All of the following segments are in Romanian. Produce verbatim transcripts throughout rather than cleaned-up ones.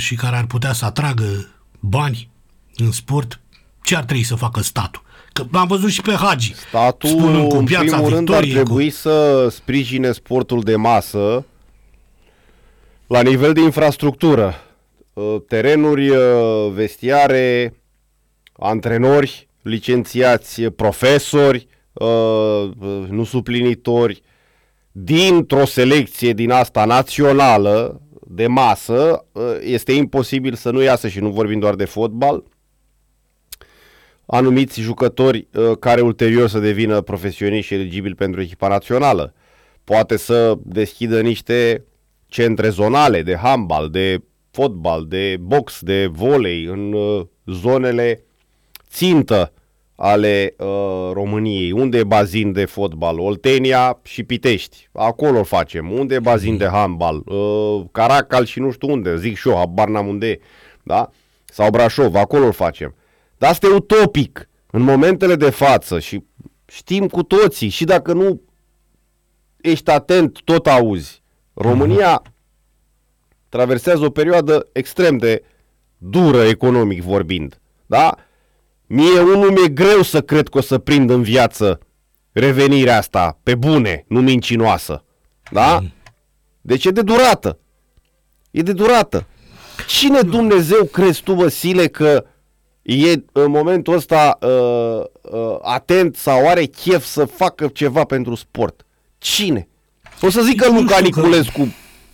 și care ar putea să atragă bani în sport, ce ar trebui să facă statul? Că am văzut și pe Hagi. Statul, spunând cu în Piața primul rând, ar Victoriei, trebui cu... să sprijine sportul de masă la nivel de infrastructură. Terenuri, vestiare, antrenori, licențiați, profesori, nu suplinitori, dintr-o selecție din asta națională de masă, este imposibil să nu iasă, și nu vorbim doar de fotbal, anumiți jucători care ulterior să devină profesioniști și eligibili pentru echipa națională. Poate să deschidă niște centre zonale de handbal, de fotbal, de box, de volei în zonele țintă ale uh, României. Unde e bazin de fotbal? Oltenia și Pitești. Acolo facem. Unde e bazin de handbal? Uh, Caracal și nu știu unde. Zic și eu, habar n-am unde e. Da? Sau Brașov. Acolo îl facem. Dar asta e utopic. În momentele de față, și știm cu toții, și dacă nu ești atent, tot auzi. România traversează o perioadă extrem de dură economic vorbind. Da? Mie unul mi-e greu să cred că o să prind în viață revenirea asta pe bune, nu mincinoasă. Da? Deci e de durată. E de durată. Cine Dumnezeu crezi tu, Vasile, că e în momentul ăsta uh, uh, atent sau are chef să facă ceva pentru sport? Cine? O să zică Luca Niculescu,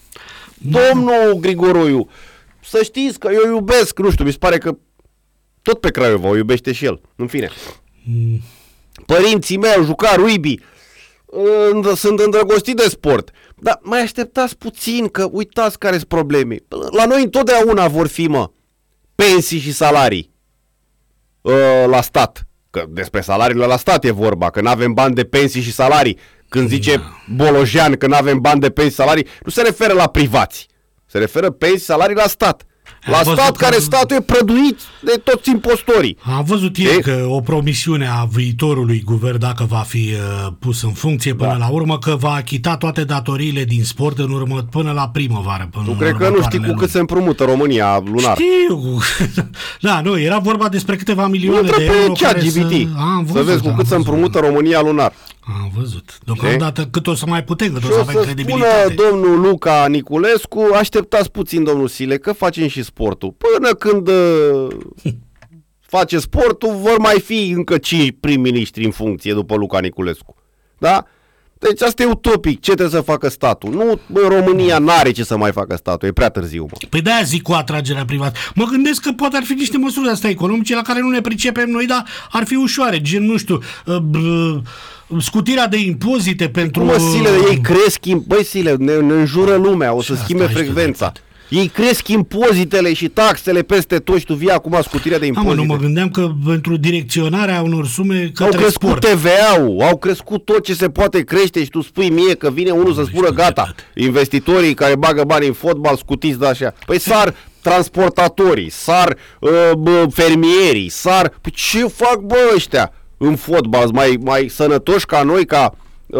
domnul Grigoroiu, să știți că eu iubesc, nu știu, mi se pare că tot pe Craiova o iubește și el. În fine. Mm. Părinții mei au jucat rugby, sunt îndrăgostit de sport. Dar mai așteptați puțin, că uitați care sunt probleme. La noi întotdeauna vor fi, mă, pensii și salarii la stat. Că despre salariile la stat e vorba, că n-avem bani de pensii și salarii. Când zice Bolojean că n-avem bani de pensii și salarii, nu se referă la privați. Se referă pensii și salarii la stat. La Am stat care că... statul e prăduit de toți impostorii. Am văzut ieri că o promisiune a viitorului guvern, dacă va fi uh, pus în funcție până da. la urmă, că va achita toate datoriile din sport în urmă, până la primăvară. Până tu cred că nu știi cu cât se împrumută România lunar? Știu. Da, nu, era vorba despre câteva milioane de euro care să... Am văzut, să vezi cu cât se împrumută România lunar. Am văzut. Deocamdată cât o să mai putem, cât o să avem credibilitate. Și o să spună domnul Luca Niculescu, așteptați puțin, domnul Sile, că facem și sportul. Până când uh, face sportul, vor mai fi încă cinci prim-ministri în funcție după Luca Niculescu. Da? Deci asta e utopic. Ce trebuie să facă statul? Nu, în România n-are ce să mai facă statul. E prea târziu, mă. Păi de-aia zic cu atragerea privată. Mă gândesc că poate ar fi niște măsuri astea economice la care nu ne pricepem noi, dar ar fi ușoare. Gen, nu știu, uh, scutirea de impozite pentru... Cum, mă, Sile, ei cresc... Băi, Sile, ne, ne înjură lumea, o să schimbe frecvența. Ei cresc impozitele și taxele peste tot și tu vii acum scutirea de impozite. Da, mă, nu mă gândeam că pentru direcționarea unor sume către au crescut sport. T V A-ul, au crescut tot ce se poate crește și tu spui mie că vine unul să spună gata, investitorii care bagă bani în fotbal scutiți de așa. Păi sar transportatorii, sar uh, fermierii, sar... Păi ce fac, bă, ăștia în fotbal? Mai, mai sănătoși ca noi, ca uh,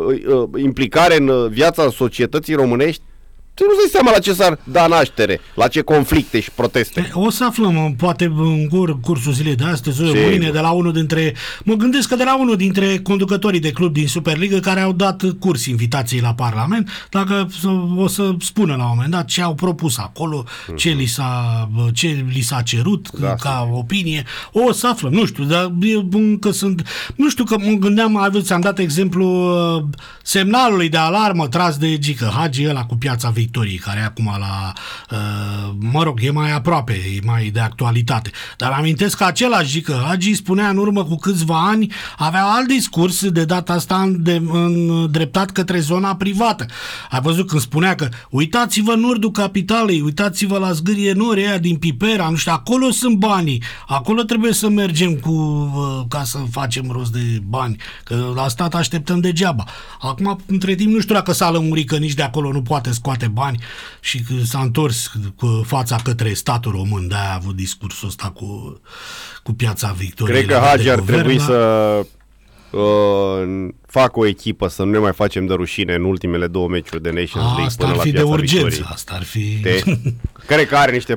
uh, implicare în viața societății românești? Tu nu-ți dai seama la ce s-ar da naștere, la ce conflicte și proteste. O să aflăm, poate în cursul zilei de astăzi, mâine, de la unul dintre... Mă gândesc că de la unul dintre conducătorii de club din Superligă care au dat curs invitației la Parlament, dacă o să spună la un moment dat ce au propus acolo, mm-hmm. ce, li s-a, ce li s-a cerut da, ca opinie. O să aflăm, nu știu, dar încă sunt... Nu știu, că mă gândeam, ți-am dat exemplu semnalului de alarmă tras de Gică Hagi, ăla cu Piața Victoriei, care e acum la, uh, mă rog, e mai aproape, e mai de actualitate. Dar amintesc că același Gică Hagi spunea în urmă cu câțiva ani, avea alt discurs, de data asta îndreptat către zona privată. Ai văzut când spunea că uitați-vă în nordul capitalei, uitați-vă la zgârie nori aia din Pipera, nu știu, acolo sunt banii, acolo trebuie să mergem cu, uh, ca să facem rost de bani, că la stat așteptăm degeaba. Acum, între timp, nu știu dacă s-a lămurit că nici de acolo nu poate scoate bani și că s-a întors cu fața către statul român, de-aia a avut discursul ăsta cu, cu Piața Victoriei. Cred că Hagi ar trebui la... să uh, facă o echipă, să nu ne mai facem de rușine în ultimele două meciuri de Nations League asta până ar fi la Piața de urgență, Victoriei. asta ar fi... Te... Cred că are niște